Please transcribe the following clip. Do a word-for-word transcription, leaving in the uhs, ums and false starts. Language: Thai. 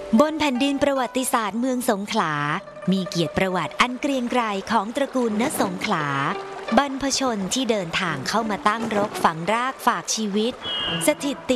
บนแผ่นดินประวัติศาสตร์เมืองสงขลามีเกียรติประวัติอันเกรียงไกรของตระกูลณสงขลาบรรพชนที่เดินทางเข้ามาตั้งรกฝังรากฝากชีวิตสถิต